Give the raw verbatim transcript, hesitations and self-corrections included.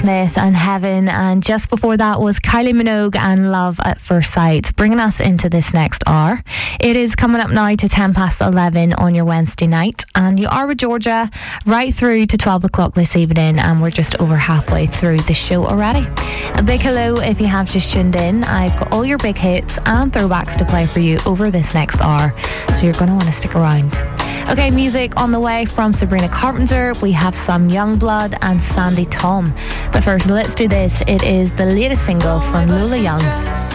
Smith and Heaven, and just before that was Kylie Minogue and Love at First Sight, bringing us into this next hour. It is coming up now to ten past eleven on your Wednesday night, and you are with Georgia right through to twelve o'clock this evening, and we're just over halfway through the show already. A big hello if you have just tuned in. I've got all your big hits and throwbacks to play for you over this next hour, so you're going to want to stick around. Okay, music on the way from Sabrina Carpenter. We have some Youngblood and Sandy Tom. But first, let's do this. It is the latest single from Lola Young.